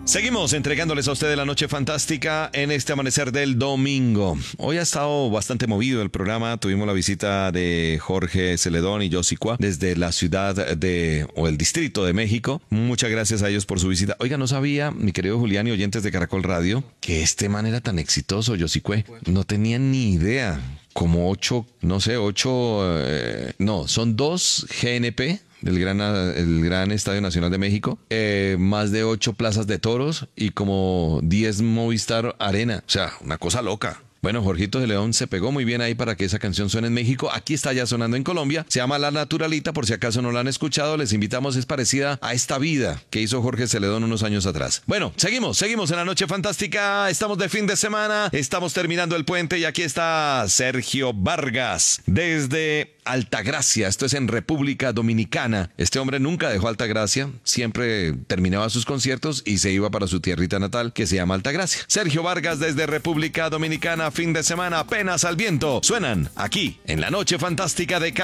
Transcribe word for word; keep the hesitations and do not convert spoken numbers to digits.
Seguimos entregándoles a ustedes la noche fantástica en este amanecer del domingo. Hoy ha estado bastante movido el programa. Tuvimos la visita de Jorge Celedón y Josicua desde la ciudad de, o el distrito de México. Muchas gracias a ellos por su visita. Oiga, no sabía, mi querido Julián y oyentes de Caracol Radio, que este man era tan exitoso, Josicue. No tenía ni idea. Como ocho, no sé, ocho, eh, no, son dos G N P. El gran, el gran Estadio Nacional de México, eh, más de ocho plazas de toros y como diez Movistar Arena. O sea, una cosa loca. Bueno, Jorgito de León se pegó muy bien ahí para que esa canción suene en México. Aquí está ya sonando en Colombia. Se llama La Naturalita, por si acaso no la han escuchado. Les invitamos, es parecida a Esta Vida que hizo Jorge Celedón unos años atrás. Bueno, seguimos, seguimos en la noche fantástica. Estamos de fin de semana, estamos terminando el puente y aquí está Sergio Vargas desde Altagracia. Esto es en República Dominicana. Este hombre nunca dejó Altagracia, siempre terminaba sus conciertos y se iba para su tierrita natal que se llama Altagracia. Sergio Vargas desde República Dominicana, fin de semana, apenas al viento. Suenan aquí en la noche fantástica de Cali.